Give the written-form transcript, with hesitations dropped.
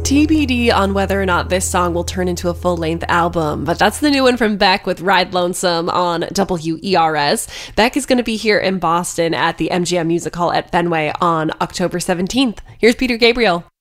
TBD on whether or not this song will turn into a full-length album, but that's the new one from Beck with Ride Lonesome on WERS. Beck is going to be here in Boston at the MGM Music Hall at Fenway on October 17th. Here's Peter Gabriel.